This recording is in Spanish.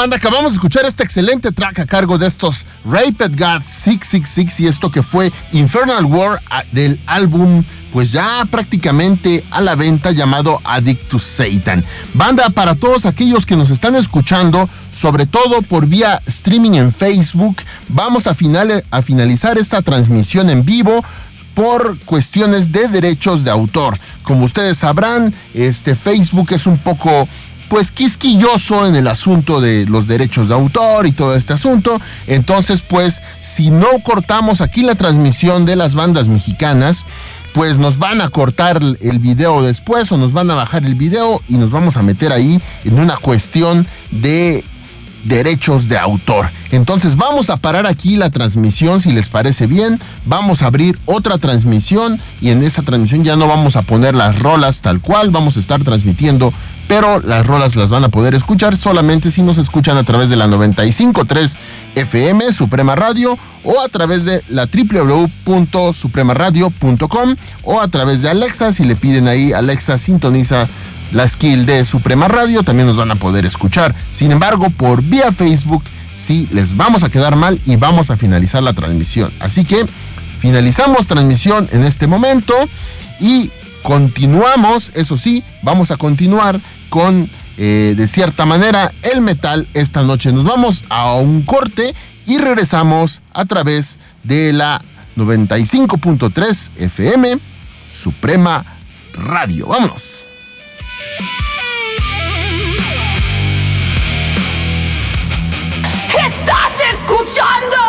banda, acabamos de escuchar este excelente track a cargo de estos Raped God 666 y esto que fue Infernal War del álbum pues ya prácticamente a la venta llamado Addict to Satan. Banda, para todos aquellos que nos están escuchando, sobre todo por vía streaming en Facebook, vamos a finalizar esta transmisión en vivo por cuestiones de derechos de autor. Como ustedes sabrán, Facebook es un poco pues quisquilloso en el asunto de los derechos de autor y todo este asunto. Entonces, pues, si no cortamos aquí la transmisión de las bandas mexicanas, pues nos van a cortar el video después o nos van a bajar el video y nos vamos a meter ahí en una cuestión de derechos de autor. Entonces vamos a parar aquí la transmisión, si les parece bien. Vamos a abrir otra transmisión y en esa transmisión ya no vamos a poner las rolas tal cual, vamos a estar transmitiendo, pero las rolas las van a poder escuchar solamente si nos escuchan a través de la 95.3 FM Suprema Radio o a través de la www.supremaradio.com o a través de Alexa. Si le piden ahí, Alexa sintoniza la skill de Suprema Radio, también nos van a poder escuchar. Sin embargo, por vía Facebook sí les vamos a quedar mal y vamos a finalizar la transmisión. Así que finalizamos transmisión en este momento y continuamos, eso sí, vamos a continuar con, de cierta manera, el metal esta noche. Nos vamos a un corte y regresamos a través de la 95.3 FM Suprema Radio. ¡Vámonos! Estás escuchando